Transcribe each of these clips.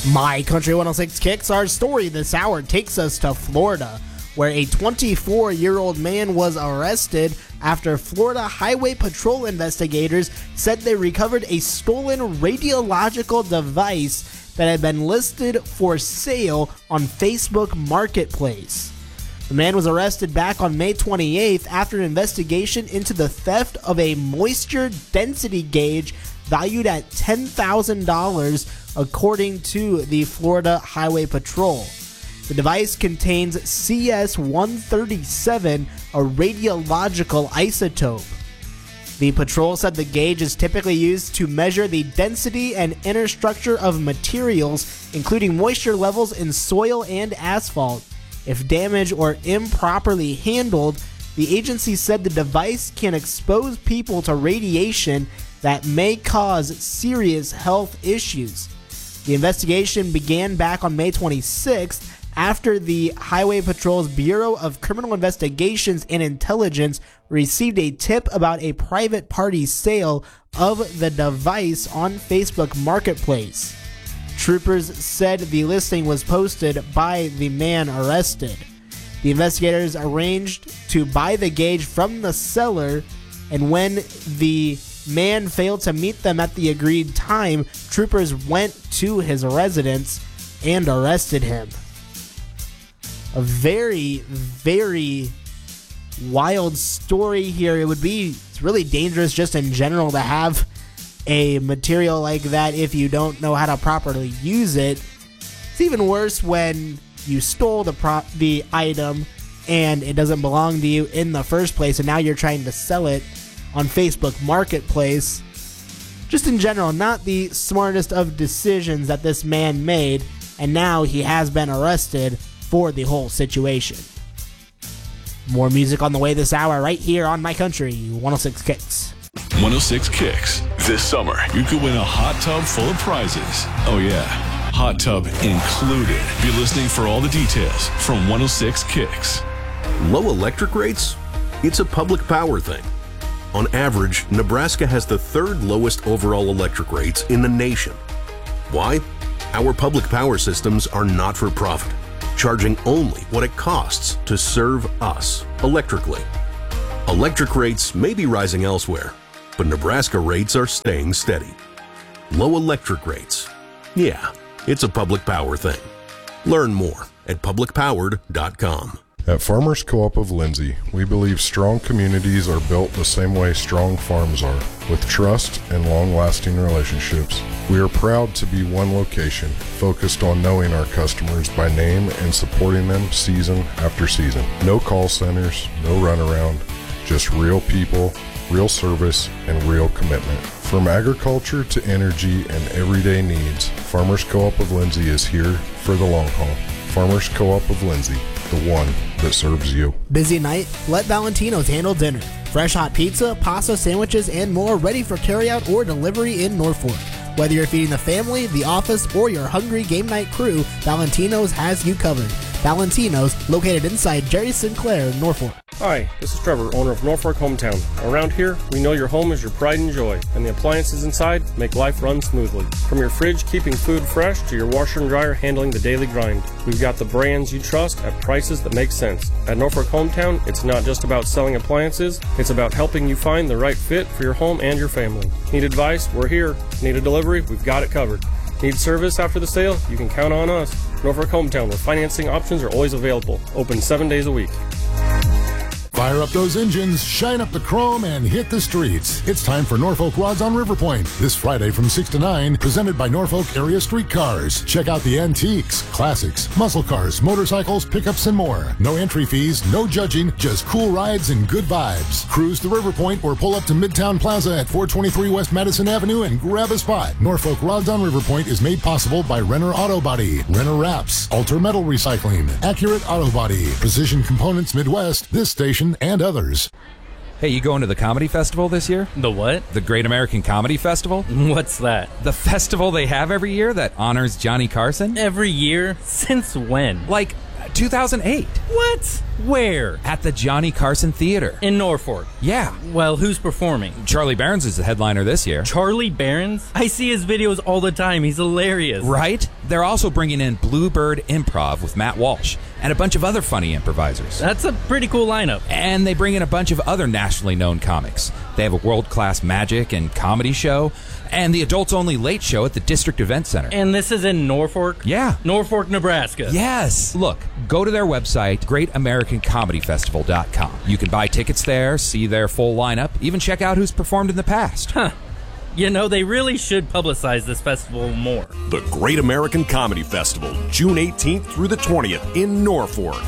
My Country 106 Kicks, our story this hour takes us to Florida, where a 24-year-old man was arrested after Florida Highway Patrol investigators said they recovered a stolen radiological device that had been listed for sale on Facebook Marketplace. The man was arrested back on May 28th after an investigation into the theft of a moisture density gauge valued at $10,000, according to the Florida Highway Patrol. The device contains CS-137, a radiological isotope. The patrol said the gauge is typically used to measure the density and inner structure of materials, including moisture levels in soil and asphalt. If damaged or improperly handled, the agency said the device can expose people to radiation that may cause serious health issues. The investigation began back on May 26th after the Highway Patrol's Bureau of Criminal Investigations and Intelligence received a tip about a private party sale of the device on Facebook Marketplace. Troopers said the listing was posted by the man arrested. The investigators arranged to buy the gauge from the seller, and when the man failed to meet them at the agreed time, troopers went to his residence and arrested him. A very, very wild story here. It's really dangerous just in general to have a material like that if you don't know how to properly use it. It's even worse when you stole the item and it doesn't belong to you in the first place, and now you're trying to sell it on Facebook Marketplace. Just in general, not the smartest of decisions that this man made, and now he has been arrested for the whole situation. More music on the way this hour right here on My Country 106 Kicks. 106 Kicks. This summer, you could win a hot tub full of prizes. Oh yeah, hot tub included. Be listening for all the details from 106 Kicks. Low electric rates? It's a public power thing. On average, Nebraska has the third lowest overall electric rates in the nation. Why? Our public power systems are not for profit, charging only what it costs to serve us electrically. Electric rates may be rising elsewhere, but Nebraska rates are staying steady. Low electric rates. Yeah, it's a public power thing. Learn more at publicpowered.com. At Farmers Co-op of Lindsay, we believe strong communities are built the same way strong farms are, with trust and long-lasting relationships. We are proud to be one location, focused on knowing our customers by name and supporting them season after season. No call centers, no runaround, just real people, real service, and real commitment. From agriculture to energy and everyday needs, Farmers Co-op of Lindsay is here for the long haul. Farmers Co-op of Lindsay, the one that serves you. Busy night? Let Valentino's handle dinner. Fresh hot pizza, pasta, sandwiches, and more ready for carryout or delivery in Norfolk. Whether you're feeding the family, the office, or your hungry game night crew, Valentino's has you covered. Valentino's, located inside Jerry Sinclair in Norfolk. Hi, this is Trevor, owner of Norfolk Hometown. Around here, we know your home is your pride and joy, and the appliances inside make life run smoothly. From your fridge keeping food fresh to your washer and dryer handling the daily grind, we've got the brands you trust at prices that make sense. At Norfolk Hometown, it's not just about selling appliances, it's about helping you find the right fit for your home and your family. Need advice? We're here. Need a delivery? We've got it covered. Need service after the sale? You can count on us. Norfolk Hometown, where financing options are always available. Open 7 days a week. Fire up those engines, shine up the chrome, and hit the streets. It's time for Norfolk Rods on River Point. This Friday from 6 to 9, presented by Norfolk Area Streetcars. Check out the antiques, classics, muscle cars, motorcycles, pickups, and more. No entry fees, no judging, just cool rides and good vibes. Cruise to River Point or pull up to Midtown Plaza at 423 West Madison Avenue and grab a spot. Norfolk Rods on River Point is made possible by Renner Auto Body, Renner Wraps, Alter Metal Recycling, Accurate Auto Body, Precision Components Midwest, this station, and others. Hey, you going to the comedy festival this year? The what? The Great American Comedy Festival? What's that? The festival they have every year that honors Johnny Carson? Every year? Since when? Like, 2008. What? Where? At the Johnny Carson Theater. In Norfolk. Yeah. Well, who's performing? Charlie Barons is the headliner this year. Charlie Barons? I see his videos all the time. He's hilarious. Right? They're also bringing in Bluebird Improv with Matt Walsh and a bunch of other funny improvisers. That's a pretty cool lineup. And they bring in a bunch of other nationally known comics. They have a world-class magic and comedy show and the adults-only late show at the District Event Center. And this is in Norfolk? Yeah. Norfolk, Nebraska. Yes. Look, go to their website, GreatAmericanComedyFestival.com. You can buy tickets there, see their full lineup, even check out who's performed in the past. Huh. You know, they really should publicize this festival more. The Great American Comedy Festival, June 18th through the 20th in Norfolk.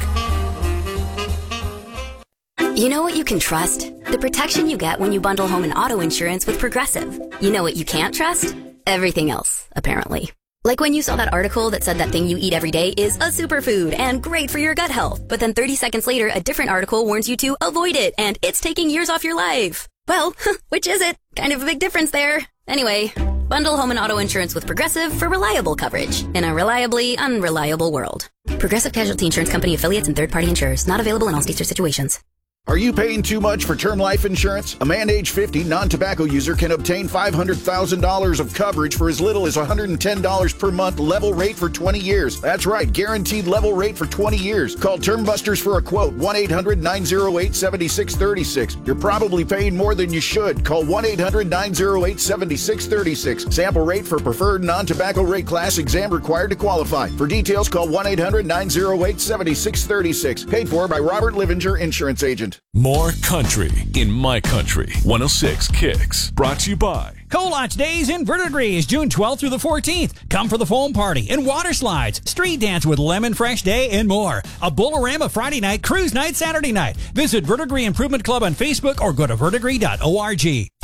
You know what you can trust? The protection you get when you bundle home and auto insurance with Progressive. You know what you can't trust? Everything else, apparently. Like when you saw that article that said that thing you eat every day is a superfood and great for your gut health, but then 30 seconds later, a different article warns you to avoid it and it's taking years off your life. Well, which is it? Kind of a big difference there. Anyway, bundle home and auto insurance with Progressive for reliable coverage in a reliably unreliable world. Progressive Casualty Insurance Company affiliates and third-party insurers. Not available in all states or situations. Are you paying too much for term life insurance? A man age 50 non-tobacco user can obtain $500,000 of coverage for as little as $110 per month, level rate for 20 years. That's right, guaranteed level rate for 20 years. Call Term Busters for a quote, 1-800-908-7636. You're probably paying more than you should. Call 1-800-908-7636. Sample rate for preferred non-tobacco rate class, exam required to qualify. For details, call 1-800-908-7636. Paid for by Robert Livinger, Insurance Agent. More country in my country. 106 Kicks. Brought to you by Colotch Days in Verdigris is June 12th through the 14th. Come for the foam party and water slides, street dance with Lemon Fresh Day, and more. A Bolorama Friday night, cruise night Saturday night. Visit Verdigris Improvement Club on Facebook or go to verdigris.org.